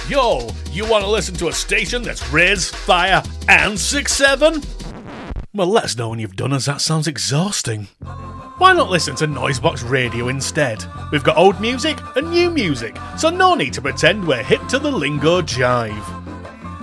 Yo, you want to listen to a station that's Riz, Fire, and 6-7? Well, let us know when you've done, as that sounds exhausting. Why not listen to Noisebox Radio instead? We've got old music and new music, so no need to pretend we're hip to the lingo jive.